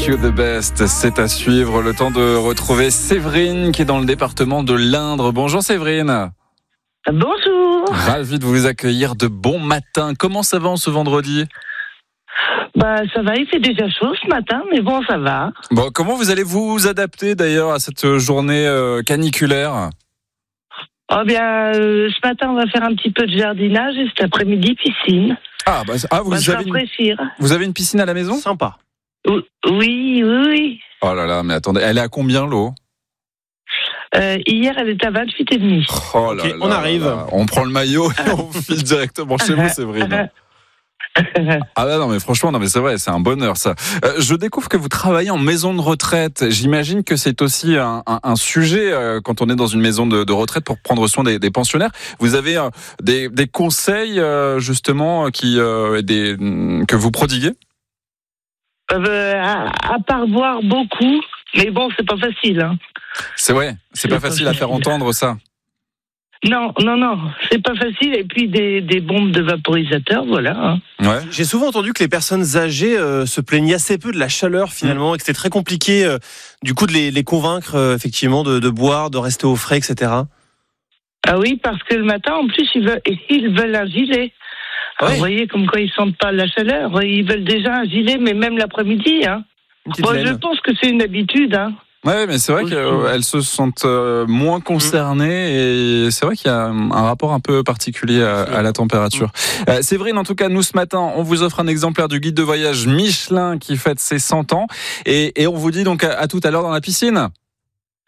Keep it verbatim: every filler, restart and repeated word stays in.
Wish You the Best, c'est à suivre. Le temps de retrouver Séverine qui est dans le département de l'Indre. Bonjour Séverine. Bonjour. Ravi de vous accueillir de bon matin. Comment ça va en ce vendredi ? Bah ça va, il fait déjà chaud ce matin, mais bon ça va. Bon, comment vous allez vous adapter d'ailleurs à cette journée euh, caniculaire ? Oh bien, euh, ce matin on va faire un petit peu de jardinage et cet après-midi piscine. Ah, bah, ah vous, On va se avez une, rafraîchir. vous avez une piscine à la maison ? Sympa. Oui, oui, oui. Oh là là, mais attendez, elle est à combien l'eau ? Euh, hier elle était à vingt-huit virgule cinq. Oh là Ok, là on là arrive. là. On prend le maillot et on file directement chez vous, Séverine. Ah bah non mais franchement non mais c'est vrai, c'est un bonheur ça. Euh, je découvre que vous travaillez en maison de retraite. J'imagine que c'est aussi un, un, un sujet euh, quand on est dans une maison de, de retraite pour prendre soin des, des pensionnaires. Vous avez euh, des, des conseils euh, justement qui euh, des que vous prodiguez ? euh, à, à part boire beaucoup, mais bon c'est pas facile. Hein. C'est vrai, c'est pas facile à faire entendre ça. Non, non, non, c'est pas facile. Et puis des, des bombes de vaporisateur, voilà. Hein. Ouais. J'ai souvent entendu que les personnes âgées euh, se plaignaient assez peu de la chaleur finalement, mmh. et que c'était très compliqué euh, du coup de les, les convaincre euh, effectivement de, de boire, de rester au frais, et cetera. Ah oui, parce que le matin en plus ils veulent, ils veulent un gilet. Alors, Ouais. vous voyez comme quoi ils sentent pas la chaleur, ils veulent déjà un gilet, mais même l'après-midi. Hein. Une petite Bon, laine. je pense que c'est une habitude. Hein. Ouais, mais c'est vrai Aussi. qu'elles se sentent euh, moins concernées et c'est vrai qu'il y a un rapport un peu particulier à, à la température. Euh, Séverine, en tout cas, nous ce matin, on vous offre un exemplaire du guide de voyage Michelin qui fête ses cent ans et, et on vous dit donc à, à tout à l'heure dans la piscine.